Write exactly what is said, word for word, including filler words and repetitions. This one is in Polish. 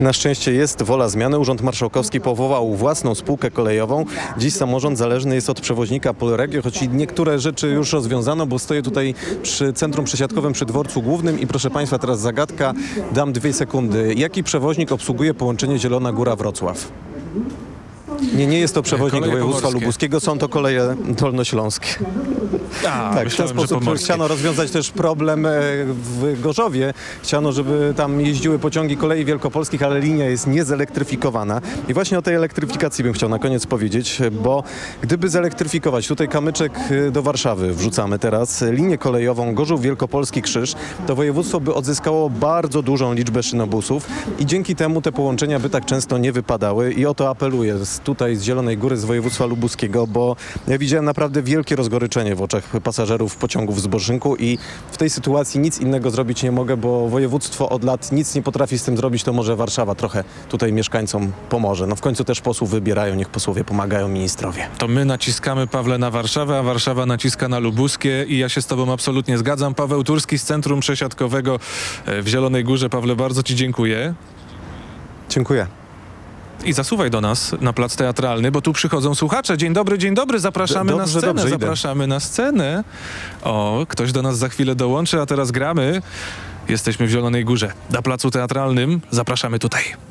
Na szczęście jest wola zmiany. Urząd Marszałkowski powołał własną spółkę kolejową. Dziś samorząd zależny jest od przewoźnika Polregio, choć niektóre rzeczy już rozwiązano, bo stoję tutaj przy centrum przesiadkowym przy dworcu głównym i proszę Państwa, teraz zagadka, dam dwie sekundy. Jaki przewoźnik obsługuje połączenie Zielona Góra-Wrocław? Nie, nie jest to przewoźnik Koleje województwa pomorskie. lubuskiego, są to koleje dolnośląskie. A, Tak, w ten myślałem, że sposób pomorskie. chciano rozwiązać też problem e, w Gorzowie. Chciano, żeby tam jeździły pociągi kolei wielkopolskich, ale linia jest niezelektryfikowana. I właśnie o tej elektryfikacji bym chciał na koniec powiedzieć, bo gdyby zelektryfikować, tutaj kamyczek e, do Warszawy wrzucamy teraz, e, linię kolejową Gorzów Wielkopolski Krzyż, to województwo by odzyskało bardzo dużą liczbę szynobusów i dzięki temu te połączenia by tak często nie wypadały. I o to apeluję z, tutaj z Zielonej Góry, z województwa lubuskiego, bo ja widziałem naprawdę wielkie rozgoryczenie w oczach pasażerów pociągów z Bożynku i w tej sytuacji nic innego zrobić nie mogę, bo województwo od lat nic nie potrafi z tym zrobić, to może Warszawa trochę tutaj mieszkańcom pomoże. No w końcu też posłów wybierają, niech posłowie pomagają ministrowie. To my naciskamy, Pawle, na Warszawę, a Warszawa naciska na lubuskie i ja się z tobą absolutnie zgadzam. Paweł Turski z Centrum Przesiadkowego w Zielonej Górze. Pawle, bardzo ci dziękuję. Dziękuję. I zasuwaj do nas na plac teatralny, bo tu przychodzą słuchacze. Dzień dobry, dzień dobry, zapraszamy D- na dobrze, scenę, dobrze, idę. zapraszamy na scenę. O, ktoś do nas za chwilę dołączy, a teraz gramy. Jesteśmy w Zielonej Górze. Na placu teatralnym zapraszamy tutaj.